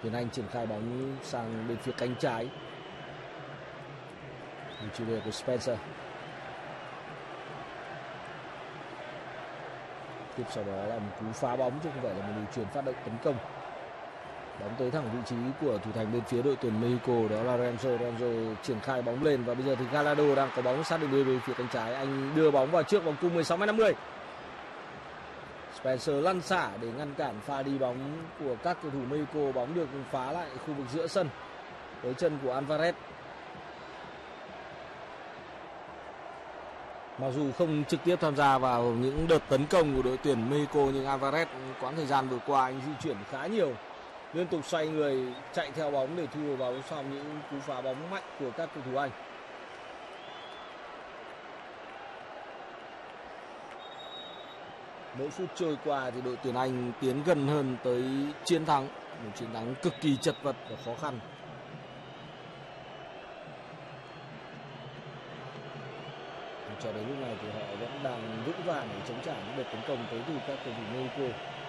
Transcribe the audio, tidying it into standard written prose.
Tuyển Anh triển khai bóng sang bên phía cánh trái. Chủ đề của Spencer. Tiếp sau đó là một cú phá bóng chứ không phải là một đường chuyền phát động tấn công. Bóng tới thẳng vị trí của thủ thành bên phía đội tuyển Mexico, đó là Renzo. Renzo triển khai bóng lên và bây giờ thì Gallardo đang có bóng sát đường biên bên phía cánh trái. Anh đưa bóng vào trước vòng cung 16m50. Spencer lăn xả để ngăn cản pha đi bóng của các cầu thủ Mexico. Bóng được phá lại khu vực giữa sân với chân của Alvarez. Mặc dù không trực tiếp tham gia vào những đợt tấn công của đội tuyển Mexico, nhưng Alvarez quãng thời gian vừa qua anh di chuyển khá nhiều, liên tục xoay người chạy theo bóng để thu hồi bóng sau những cú phá bóng mạnh của các cầu thủ Anh. Mỗi phút trôi qua thì đội tuyển Anh tiến gần hơn tới chiến thắng, một chiến thắng cực kỳ chật vật và khó khăn. Cho đến lúc này thì họ vẫn đang vững vàng để chống trả những đợt tấn công tới từ các cầu thủ Mexico.